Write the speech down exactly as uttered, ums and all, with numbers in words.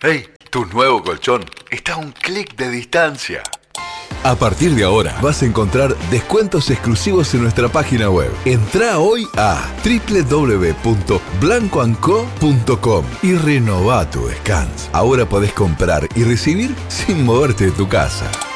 ¡Hey! Tu nuevo colchón está a un clic de distancia. A partir de ahora vas a encontrar descuentos exclusivos en nuestra página web. Entrá hoy a doble u doble u doble u punto blanco and co punto com y renová tu descanso. Ahora podés comprar y recibir sin moverte de tu casa.